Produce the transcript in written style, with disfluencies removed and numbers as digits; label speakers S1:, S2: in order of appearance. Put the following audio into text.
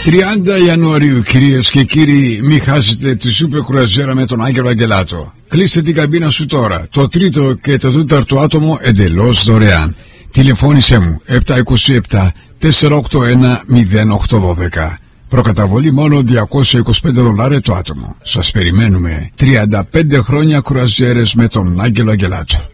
S1: 30 Ιανουαρίου, κυρίες και κύριοι, μη χάσετε τη σούπερ κρουαζιέρα με τον Άγγελο Αγγελάτο. Κλείστε την καμπίνα σου τώρα. Το τρίτο και το τέταρτο άτομο εντελώς δωρεάν. Τηλεφώνησέ μου 727 481 0812. Προκαταβολή μόνο $225 το άτομο. Σας περιμένουμε. 35 χρόνια κρουαζιέρες με τον Άγγελο Αγγελάτο.